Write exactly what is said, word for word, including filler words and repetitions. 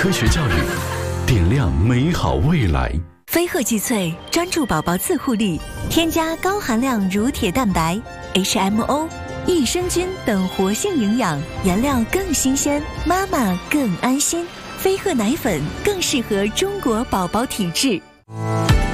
科学教育，点亮美好未来。 飞鹤济萃专注宝宝自护力，添加高含量乳铁蛋白、H M O、益生菌等活性营养，原料更新鲜，妈妈更安心。飞鹤奶粉更适合中国宝宝体质。